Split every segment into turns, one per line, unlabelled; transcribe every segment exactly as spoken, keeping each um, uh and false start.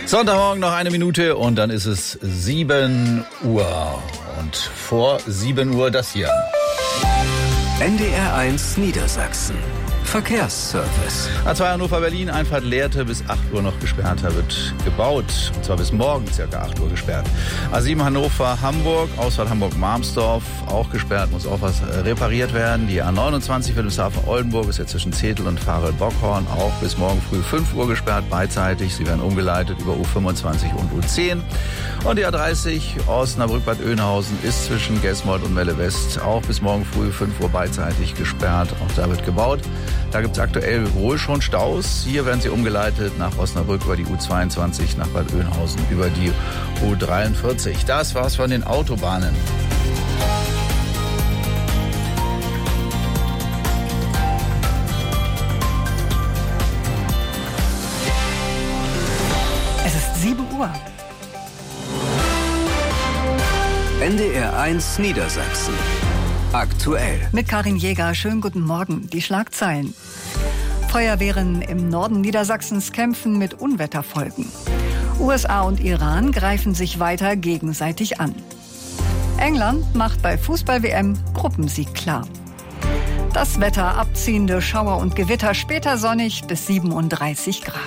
Sonntagmorgen noch eine Minute und dann ist es sieben Uhr. Und vor sieben Uhr das hier.
N D R eins Niedersachsen. Verkehrsservice.
A zwei Hannover-Berlin, Einfahrt Lehrte, bis acht Uhr noch gesperrt. Da wird gebaut, und zwar bis morgen circa acht Uhr gesperrt. A sieben Hannover-Hamburg, Ausfahrt Hamburg-Marmsdorf, auch gesperrt, muss auch was repariert werden. Die A neunundzwanzig Wilhelmshaven-Oldenburg ist ja zwischen Zetel und Farel-Bockhorn, auch bis morgen früh fünf Uhr gesperrt, beidseitig. Sie werden umgeleitet über U fünfundzwanzig und U zehn. Und die A dreißig Osnabrück-Bad Oeynhausen ist zwischen Gesmold und Melle West auch bis morgen früh fünf Uhr beidseitig gesperrt. Auch da wird gebaut. Da gibt es aktuell wohl schon Staus. Hier werden sie umgeleitet nach Osnabrück über die U zweiundzwanzig, nach Bad Oeynhausen über die U dreiundvierzig. Das war's von den Autobahnen.
Es ist sieben Uhr.
N D R eins Niedersachsen. Aktuell.
Mit Karin Jäger. Schönen guten Morgen. Die Schlagzeilen. Feuerwehren im Norden Niedersachsens kämpfen mit Unwetterfolgen. U S A und Iran greifen sich weiter gegenseitig an. England macht bei Fußball-W M Gruppensieg klar. Das Wetter, abziehende Schauer und Gewitter, später sonnig bis siebenunddreißig Grad.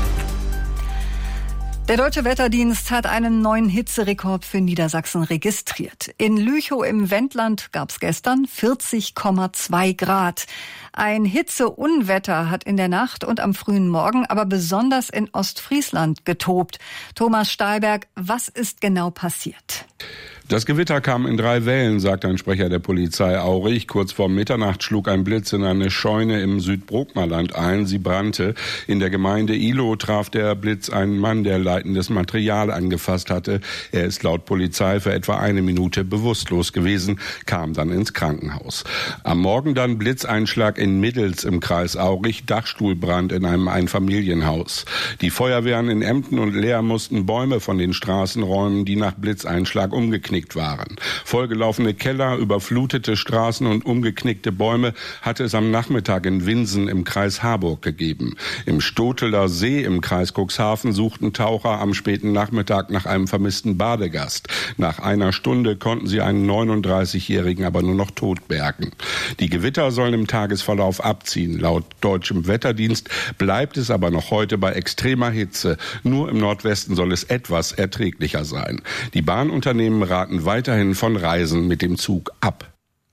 Der Deutsche Wetterdienst hat einen neuen Hitzerekord für Niedersachsen registriert. In Lüchow im Wendland gab es gestern vierzig Komma zwei Grad. Ein Hitzeunwetter hat in der Nacht und am frühen Morgen aber besonders in Ostfriesland getobt. Thomas Stahlberg, was ist genau passiert?
Das Gewitter kam in drei Wellen, sagt ein Sprecher der Polizei Aurich. Kurz vor Mitternacht schlug ein Blitz in eine Scheune im Südbrookmerland ein. Sie brannte. In der Gemeinde Ihlow traf der Blitz einen Mann, der leitendes Material angefasst hatte. Er ist laut Polizei für etwa eine Minute bewusstlos gewesen, kam dann ins Krankenhaus. Am Morgen dann Blitzeinschlag in Middels im Kreis Aurich, Dachstuhlbrand in einem Einfamilienhaus. Die Feuerwehren in Emden und Leer mussten Bäume von den Straßen räumen, die nach Blitzeinschlag umgeknickt waren. Vollgelaufene Keller, überflutete Straßen und umgeknickte Bäume hatte es am Nachmittag in Winsen im Kreis Harburg gegeben. Im Stoteler See im Kreis Cuxhaven suchten Taucher am späten Nachmittag nach einem vermissten Badegast. Nach einer Stunde konnten sie einen neununddreißigjährigen aber nur noch tot bergen. Die Gewitter sollen im Tagesverlauf abziehen. Laut deutschem Wetterdienst bleibt es aber noch heute bei extremer Hitze. Nur im Nordwesten soll es etwas erträglicher sein. Die Bahnunternehmen raten weiterhin von Reisen mit dem Zug ab.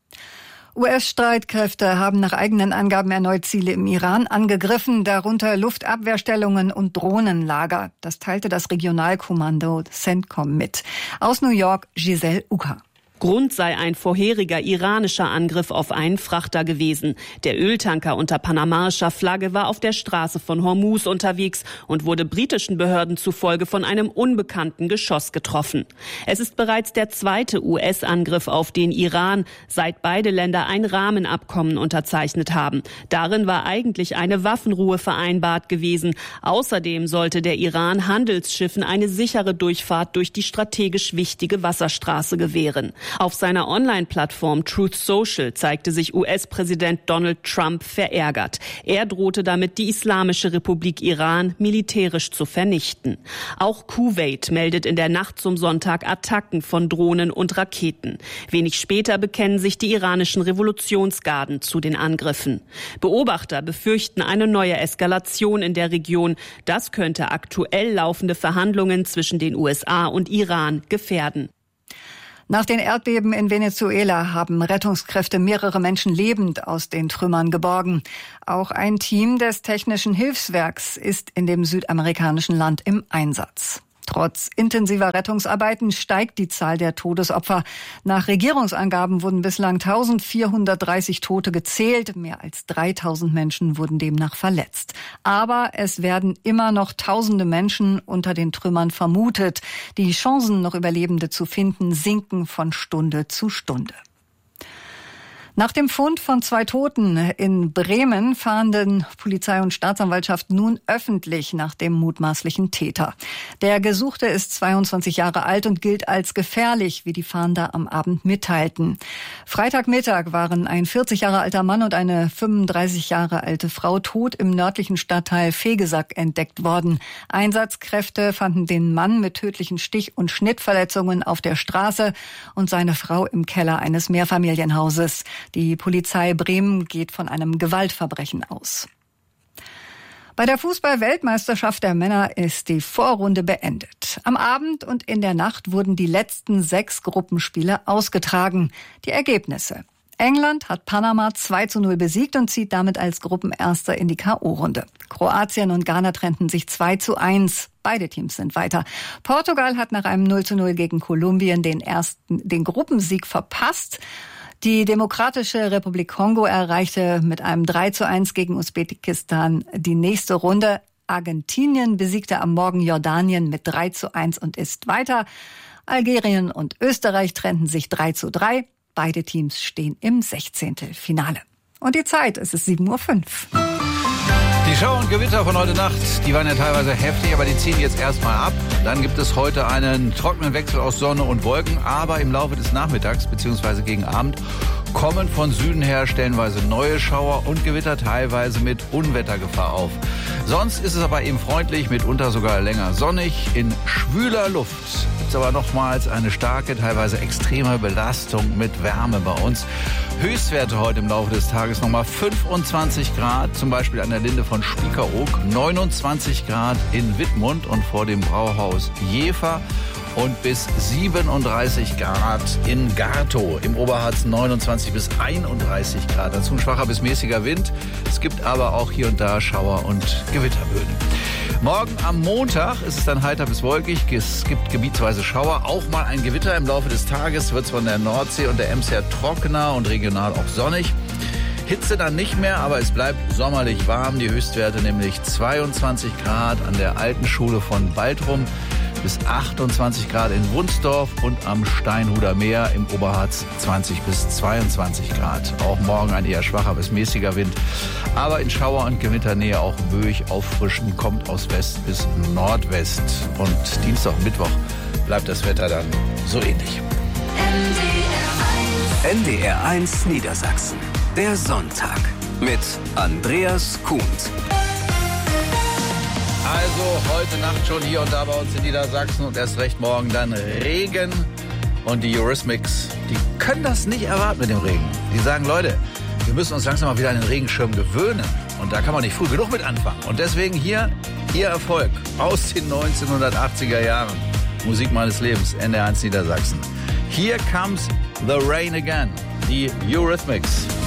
U S-Streitkräfte haben nach eigenen Angaben erneut Ziele im Iran angegriffen, darunter Luftabwehrstellungen und Drohnenlager. Das teilte das Regionalkommando CENTCOM mit. Aus New York, Giselle Uka.
Grund sei ein vorheriger iranischer Angriff auf einen Frachter gewesen. Der Öltanker unter panamaischer Flagge war auf der Straße von Hormuz unterwegs und wurde britischen Behörden zufolge von einem unbekannten Geschoss getroffen. Es ist bereits der zweite U S-Angriff auf den Iran, seit beide Länder ein Rahmenabkommen unterzeichnet haben. Darin war eigentlich eine Waffenruhe vereinbart gewesen. Außerdem sollte der Iran Handelsschiffen eine sichere Durchfahrt durch die strategisch wichtige Wasserstraße gewähren. Auf seiner Online-Plattform Truth Social zeigte sich U S-Präsident Donald Trump verärgert. Er drohte damit, die Islamische Republik Iran militärisch zu vernichten. Auch Kuwait meldet in der Nacht zum Sonntag Attacken von Drohnen und Raketen. Wenig später bekennen sich die iranischen Revolutionsgarden zu den Angriffen. Beobachter befürchten eine neue Eskalation in der Region. Das könnte aktuell laufende Verhandlungen zwischen den U S A und Iran gefährden.
Nach den Erdbeben in Venezuela haben Rettungskräfte mehrere Menschen lebend aus den Trümmern geborgen. Auch ein Team des Technischen Hilfswerks ist in dem südamerikanischen Land im Einsatz. Trotz intensiver Rettungsarbeiten steigt die Zahl der Todesopfer. Nach Regierungsangaben wurden bislang eintausendvierhundertdreißig Tote gezählt. Mehr als dreitausend Menschen wurden demnach verletzt. Aber es werden immer noch tausende Menschen unter den Trümmern vermutet. Die Chancen, noch Überlebende zu finden, sinken von Stunde zu Stunde. Nach dem Fund von zwei Toten in Bremen fahnden Polizei und Staatsanwaltschaft nun öffentlich nach dem mutmaßlichen Täter. Der Gesuchte ist zweiundzwanzig Jahre alt und gilt als gefährlich, wie die Fahnder am Abend mitteilten. Freitagmittag waren ein vierzig Jahre alter Mann und eine fünfunddreißig Jahre alte Frau tot im nördlichen Stadtteil Fegesack entdeckt worden. Einsatzkräfte fanden den Mann mit tödlichen Stich- und Schnittverletzungen auf der Straße und seine Frau im Keller eines Mehrfamilienhauses. Die Polizei Bremen geht von einem Gewaltverbrechen aus. Bei der Fußball-Weltmeisterschaft der Männer ist die Vorrunde beendet. Am Abend und in der Nacht wurden die letzten sechs Gruppenspiele ausgetragen. Die Ergebnisse: England hat Panama zwei zu null besiegt und zieht damit als Gruppenerster in die K O-Runde. Kroatien und Ghana trennten sich zwei zu eins. Beide Teams sind weiter. Portugal hat nach einem null zu null gegen Kolumbien den ersten, den Gruppensieg verpasst. Die Demokratische Republik Kongo erreichte mit einem drei zu eins gegen Usbekistan die nächste Runde. Argentinien besiegte am Morgen Jordanien mit drei zu eins und ist weiter. Algerien und Österreich trennten sich drei zu drei. Beide Teams stehen im Sechzehntelfinale. Und die Zeit, es ist sieben Uhr fünf.
Die Schauer und Gewitter von heute Nacht, die waren ja teilweise heftig, aber die ziehen jetzt erstmal ab. Dann gibt es heute einen trockenen Wechsel aus Sonne und Wolken, aber im Laufe des Nachmittags bzw. gegen Abend kommen von Süden her stellenweise neue Schauer und Gewitter, teilweise mit Unwettergefahr auf. Sonst ist es aber eben freundlich, mitunter sogar länger sonnig. In schwüler Luft gibt es aber nochmals eine starke, teilweise extreme Belastung mit Wärme bei uns. Höchstwerte heute im Laufe des Tages nochmal fünfundzwanzig Grad, zum Beispiel an der Linde von Spiekeroog, neunundzwanzig Grad in Wittmund und vor dem Brauhaus Jever und bis siebenunddreißig Grad in Gartow. Im Oberharz neunundzwanzig bis einunddreißig Grad. Dazu ein schwacher bis mäßiger Wind. Es gibt aber auch hier und da Schauer und Gewitterböen. Morgen am Montag ist es dann heiter bis wolkig. Es gibt gebietsweise Schauer, auch mal ein Gewitter. Im Laufe des Tages wird es von der Nordsee und der Ems her trockener und regional auch sonnig. Hitze dann nicht mehr, aber es bleibt sommerlich warm. Die Höchstwerte nämlich zweiundzwanzig Grad an der alten Schule von Baltrum bis achtundzwanzig Grad in Wunsdorf und am Steinhuder Meer im Oberharz zwanzig bis zweiundzwanzig Grad. Auch morgen ein eher schwacher bis mäßiger Wind, aber in Schauer- und Gewitternähe auch böig auffrischen, kommt aus West bis Nordwest. Und Dienstag und Mittwoch bleibt das Wetter dann so ähnlich.
N D R eins Niedersachsen. Der Sonntag mit Andreas Kuhnt.
Also heute Nacht schon hier und da bei uns in Niedersachsen und erst recht morgen dann Regen. Und die Eurythmics, die können das nicht erwarten mit dem Regen. Die sagen, Leute, wir müssen uns langsam mal wieder an den Regenschirm gewöhnen. Und da kann man nicht früh genug mit anfangen. Und deswegen hier ihr Erfolg aus den neunzehnhundertachtziger Jahren. Musik meines Lebens, N D R eins Niedersachsen. Here comes the rain again. Die Eurythmics.